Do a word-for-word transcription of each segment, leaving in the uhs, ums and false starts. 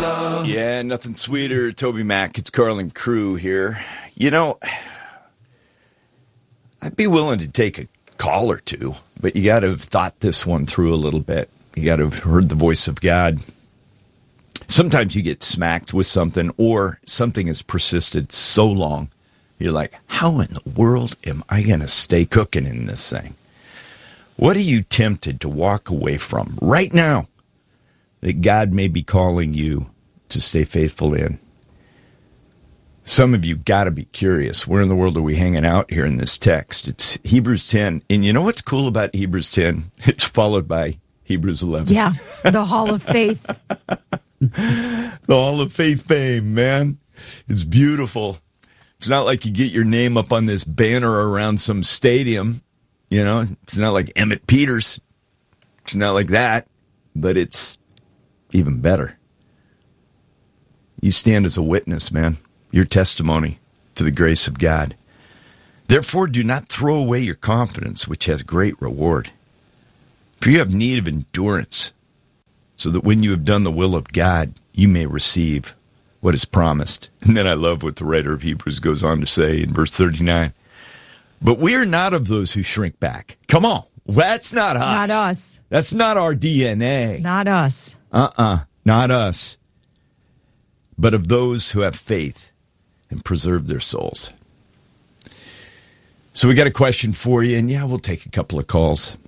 love. Yeah, nothing sweeter. Toby Mac, it's Carlin Crew here. You know, I'd be willing to take a call or two, but you got to have thought this one through a little bit. You got to have heard the voice of God. Sometimes you get smacked with something, or something has persisted so long, you're like, how in the world am I going to stay cooking in this thing? What are you tempted to walk away from right now that God may be calling you to stay faithful in? Some of you got to be curious. Where in the world are we hanging out here in this text? It's Hebrews ten. And you know what's cool about Hebrews ten? It's followed by Hebrews eleven. Yeah, the Hall of Faith. The Hall of Faith fame, man. It's beautiful. It's not like you get your name up on this banner around some stadium. You know, it's not like Emmett Peters. It's not like that. But it's even better. You stand as a witness, man. Your testimony to the grace of God. Therefore, do not throw away your confidence, which has great reward. For you have need of endurance, so that when you have done the will of God, you may receive what is promised. And then I love what the writer of Hebrews goes on to say in verse thirty-nine. But we are not of those who shrink back. Come on. That's not us. Not us. That's not our D N A. Not us. Uh-uh. Not us. But of those who have faith and preserve their souls. So we got a question for you, and yeah, we'll take a couple of calls.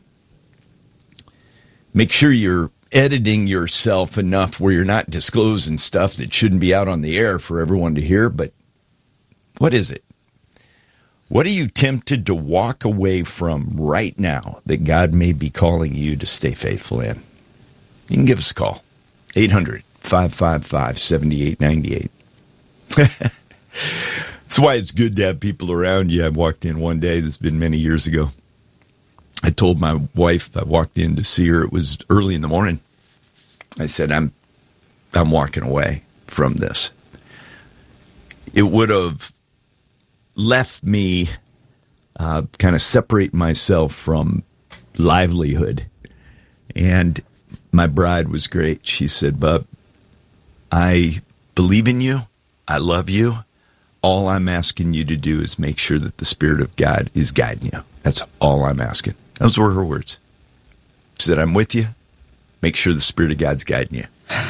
Make sure you're editing yourself enough where you're not disclosing stuff that shouldn't be out on the air for everyone to hear, but what is it? What are you tempted to walk away from right now that God may be calling you to stay faithful in? You can give us a call. eight hundred, five five five, seven eight nine eight. That's why it's good to have people around you. I walked in one day, this has been many years ago. I told my wife, I walked in to see her, it was early in the morning. I said, I'm I'm walking away from this. It would have left me uh, kind of separate myself from livelihood. And my bride was great. She said, Bub, I believe in you. I love you. All I'm asking you to do is make sure that the Spirit of God is guiding you. That's all I'm asking. Those were her words. She said, I'm with you. Make sure the Spirit of God's guiding you.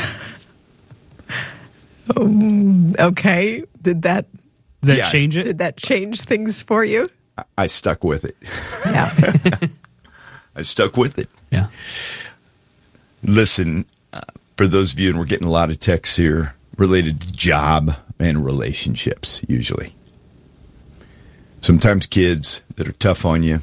um, okay. Did that, did that yeah, change it? Did that change things for you? I, I stuck with it. Yeah. I stuck with it. Yeah. Listen, uh, for those of you, and we're getting a lot of texts here related to job and relationships, usually. Sometimes kids that are tough on you.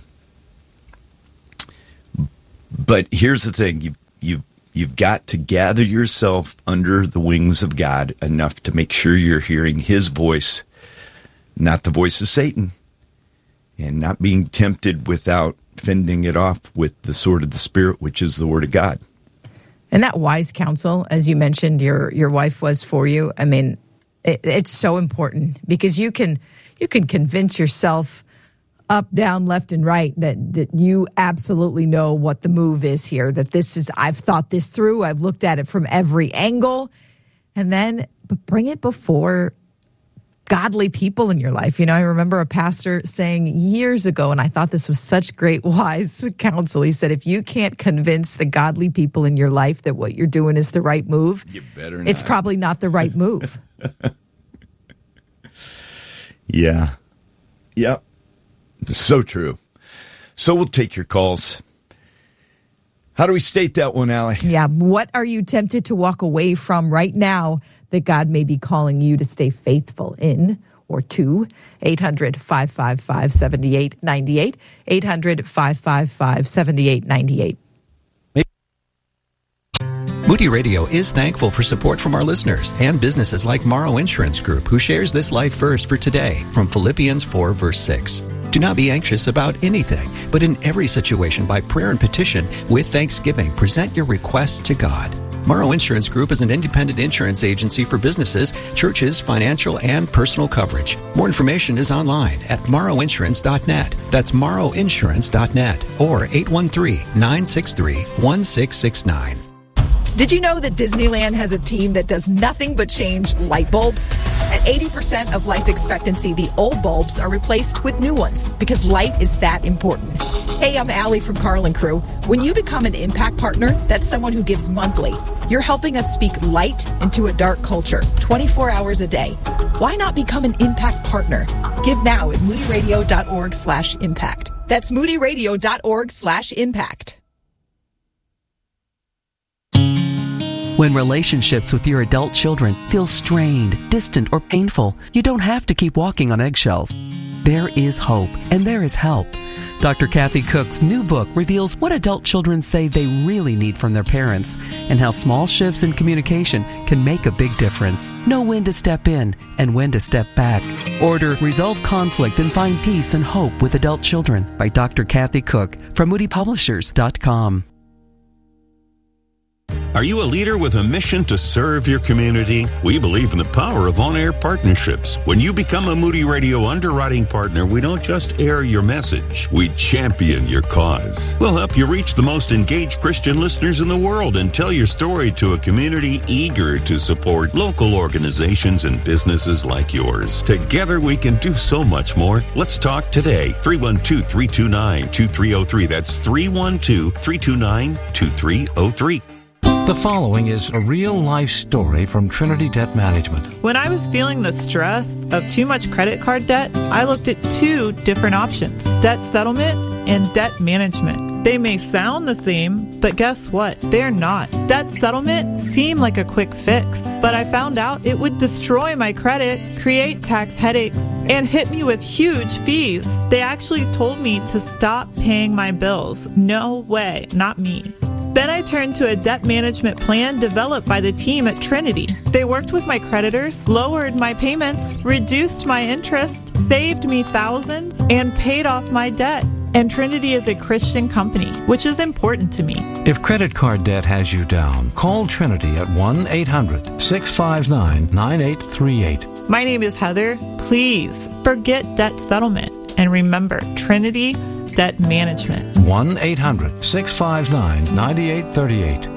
But here's the thing. You, you, you've got to gather yourself under the wings of God enough to make sure you're hearing His voice, not the voice of Satan, and not being tempted without fending it off with the sword of the Spirit, which is the Word of God. And that wise counsel, as you mentioned, your your wife was for you. I mean, it, it's so important because you can you can convince yourself up, down, left, and right that, that you absolutely know what the move is here, that this is, I've thought this through, I've looked at it from every angle, and then but bring it before godly people in your life. You know, I remember a pastor saying years ago, and I thought this was such great wise counsel. He said, if you can't convince the godly people in your life that what you're doing is the right move, you better not. It's probably not the right move. Yeah. Yep. So true. So we'll take your calls. How do we state that one, Allie? Yeah. What are you tempted to walk away from right now that God may be calling you to stay faithful in or to? eight hundred, five five five, seven eight nine eight. eight hundred, five five five, seven eight nine eight. Moody Radio is thankful for support from our listeners and businesses like Morrow Insurance Group, who shares this life verse for today from Philippians four, verse six. Do not be anxious about anything, but in every situation by prayer and petition with thanksgiving, present your requests to God. Morrow Insurance Group is an independent insurance agency for businesses, churches, financial, and personal coverage. More information is online at morrow insurance dot net. That's morrow insurance dot net or eight one three, nine six three, one six six nine. Did you know that Disneyland has a team that does nothing but change light bulbs? At eighty percent of life expectancy, the old bulbs are replaced with new ones because light is that important. Hey, I'm Allie from Carl and Crew. When you become an Impact Partner, that's someone who gives monthly. You're helping us speak light into a dark culture, twenty-four hours a day. Why not become an Impact Partner? Give now at moodyradio.org slash impact. That's moodyradio.org slash impact. When relationships with your adult children feel strained, distant, or painful, you don't have to keep walking on eggshells. There is hope, and there is help. Doctor Kathy Cook's new book reveals what adult children say they really need from their parents and how small shifts in communication can make a big difference. Know when to step in and when to step back. Order Resolve Conflict and Find Peace and Hope with Adult Children by Doctor Kathy Cook from moody publishers dot com. Are you a leader with a mission to serve your community? We believe in the power of on-air partnerships. When you become a Moody Radio underwriting partner, we don't just air your message, we champion your cause. We'll help you reach the most engaged Christian listeners in the world and tell your story to a community eager to support local organizations and businesses like yours. Together we can do so much more. Let's talk today. three one two, three two nine, two three zero three. That's three one two, three two nine, two three zero three. The following is a real-life story from Trinity Debt Management. When I was feeling the stress of too much credit card debt, I looked at two different options: debt settlement and debt management. They may sound the same, but guess what? They're not. Debt settlement seemed like a quick fix, but I found out it would destroy my credit, create tax headaches, and hit me with huge fees. They actually told me to stop paying my bills. No way, not me. Then I turned to a debt management plan developed by the team at Trinity. They worked with my creditors, lowered my payments, reduced my interest, saved me thousands, and paid off my debt. And Trinity is a Christian company, which is important to me. If credit card debt has you down, call Trinity at one eight hundred, six five nine, nine eight three eight. My name is Heather. Please forget debt settlement and remember Trinity Debt Management. one eight hundred, six five nine, nine eight three eight.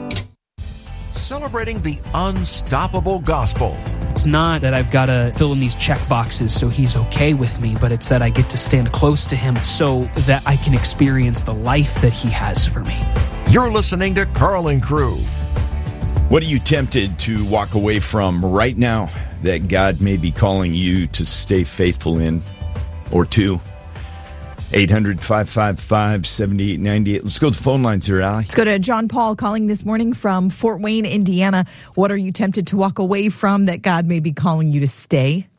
Celebrating the unstoppable gospel. It's not that I've got to fill in these check boxes so he's okay with me, but it's that I get to stand close to him so that I can experience the life that he has for me. You're listening to Carl and Crew. What are you tempted to walk away from right now that God may be calling you to stay faithful in or to? eight hundred, five five five, seven eight nine eight. Let's go to the phone lines here, Allie. Let's go to John Paul calling this morning from Fort Wayne, Indiana. What are you tempted to walk away from that God may be calling you to stay?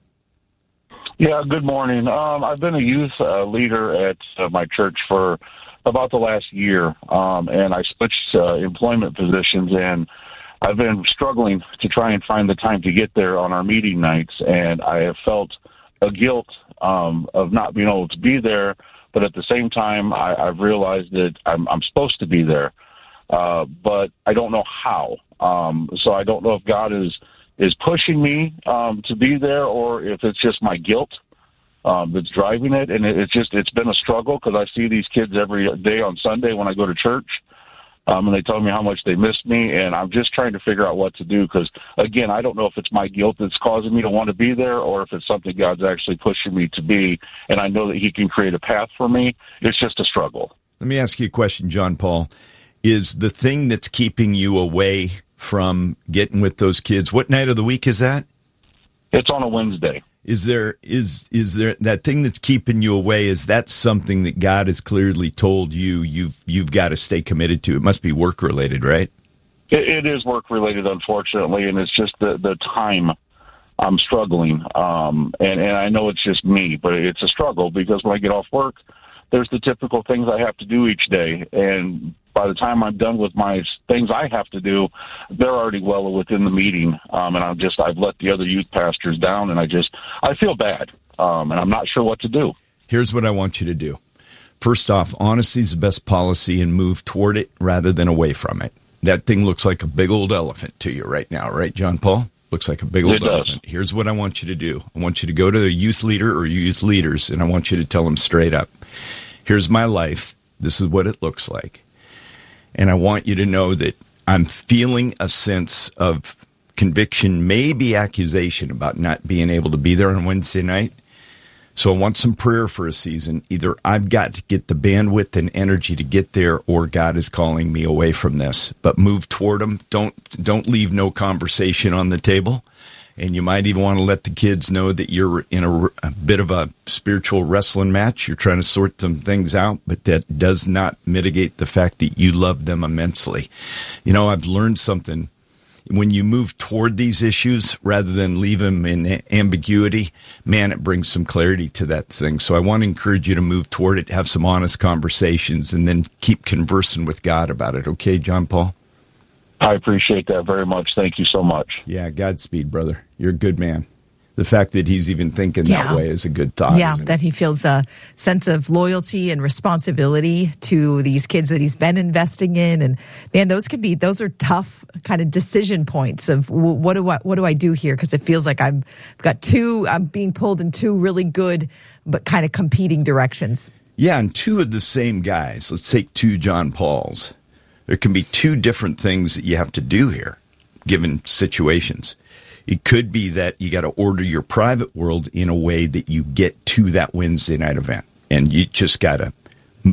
Yeah, good morning. Um, I've been a youth uh, leader at uh, my church for about the last year, um, and I switched uh, employment positions, and I've been struggling to try and find the time to get there on our meeting nights, and I have felt a guilt um, of not being able to be there. But at the same time, I, I've realized that I'm, I'm supposed to be there, uh, but I don't know how. Um, so I don't know if God is is pushing me um, to be there, or if it's just my guilt um, that's driving it. And it, it's just it's been a struggle because I see these kids every day on Sunday when I go to church, um, and they tell me how much they miss me, and I'm just trying to figure out what to do because, again, I don't know if it's my guilt that's causing me to want to be there or if it's something God's actually pushing me to be, and I know that he can create a path for me. It's just a struggle. Let me ask you a question, John Paul. Is the thing that's keeping you away from getting with those kids, what night of the week is that? It's on a Wednesday. Is there is is there that thing that's keeping you away? Is that something that God has clearly told you you've you've got to stay committed to? It must be work related, right? It, it is work related, unfortunately, and it's just the the time I'm struggling. Um, and and I know it's just me, but it's a struggle because when I get off work, there's the typical things I have to do each day, and by the time I'm done with my things I have to do, they're already well within the meeting, um, and I'm just I've let the other youth pastors down, and I just I feel bad, um, and I'm not sure what to do. Here's what I want you to do. First off, honesty is the best policy, and move toward it rather than away from it. That thing looks like a big old elephant to you right now, right, John Paul? Looks like a big old elephant. Here's what I want you to do. I want you to go to a youth leader or youth leaders, and I want you to tell them straight up, here's my life. This is what it looks like. And I want you to know that I'm feeling a sense of conviction, maybe accusation about not being able to be there on Wednesday night. So I want some prayer for a season. Either I've got to get the bandwidth and energy to get there, or God is calling me away from this. But move toward Him. Don't don't leave no conversation on the table. And you might even want to let the kids know that you're in a, a bit of a spiritual wrestling match. You're trying to sort some things out, but that does not mitigate the fact that you love them immensely. You know, I've learned something. When you move toward these issues rather than leave them in ambiguity, man, it brings some clarity to that thing. So I want to encourage you to move toward it, have some honest conversations, and then keep conversing with God about it. Okay, John Paul? I appreciate that very much. Thank you so much. Yeah, Godspeed, brother. You're a good man. The fact that he's even thinking yeah. that way is a good thought. Yeah, that he feels a sense of loyalty and responsibility to these kids that he's been investing in. And man, those can be, those are tough kind of decision points of what do I, what do I do here? Because it feels like I've got two, I'm being pulled in two really good, but kind of competing directions. Yeah, and two of the same guys. Let's take two John Pauls. There can be two different things that you have to do here, given situations. It could be that you got to order your private world in a way that you get to that Wednesday night event. And you just got to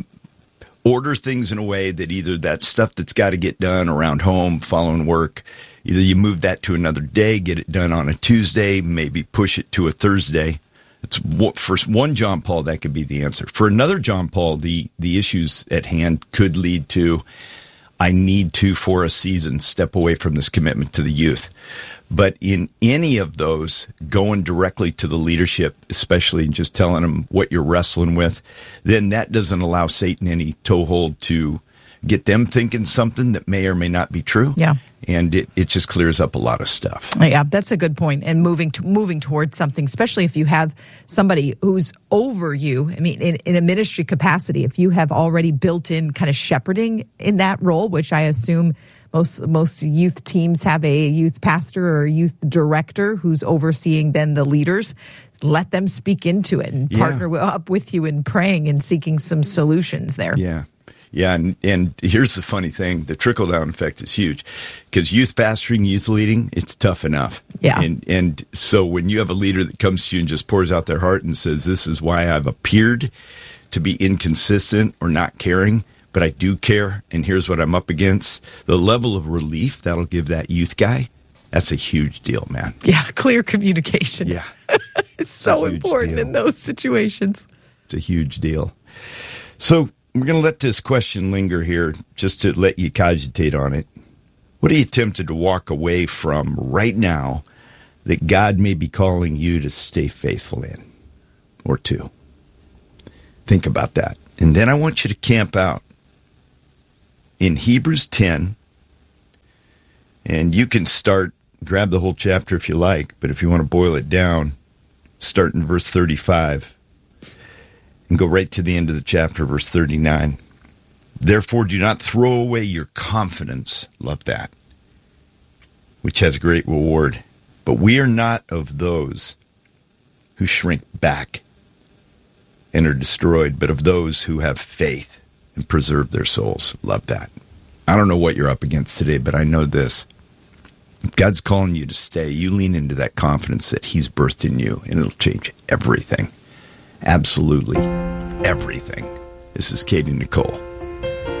order things in a way that either that stuff that's got to get done around home, following work, either you move that to another day, get it done on a Tuesday, maybe push it to a Thursday. It's for one John Paul, that could be the answer. For another John Paul, the, the issues at hand could lead to, I need to, for a season, step away from this commitment to the youth. But in any of those, going directly to the leadership, especially just telling them what you're wrestling with, then that doesn't allow Satan any toehold to get them thinking something that may or may not be true. Yeah. And it, it just clears up a lot of stuff. Yeah, that's a good point. And moving to, moving towards something, especially if you have somebody who's over you, I mean, in, in a ministry capacity, if you have already built in kind of shepherding in that role, which I assume most most youth teams have a youth pastor or a youth director who's overseeing then the leaders, let them speak into it and partner yeah. up with you in praying and seeking some solutions there. Yeah. Yeah, and, and here's the funny thing. The trickle-down effect is huge because youth pastoring, youth leading, it's tough enough. Yeah. And, and so when you have a leader that comes to you and just pours out their heart and says, this is why I've appeared to be inconsistent or not caring, but I do care, and here's what I'm up against, the level of relief that'll give that youth guy, that's a huge deal, man. Yeah, clear communication. Yeah. It's so important deal. In those situations. It's a huge deal. So we're going to let this question linger here just to let you cogitate on it. What are you tempted to walk away from right now that God may be calling you to stay faithful in or to? Think about that. And then I want you to camp out in Hebrews ten, and you can start, grab the whole chapter if you like, but if you want to boil it down, start in verse thirty-five. And go right to the end of the chapter, verse thirty-nine. Therefore, do not throw away your confidence. Love that. Which has great reward. But we are not of those who shrink back and are destroyed, but of those who have faith and preserve their souls. Love that. I don't know what you're up against today, but I know this. If God's calling you to stay, you lean into that confidence that He's birthed in you, and it'll change everything. Absolutely everything. This is Katie Nicole.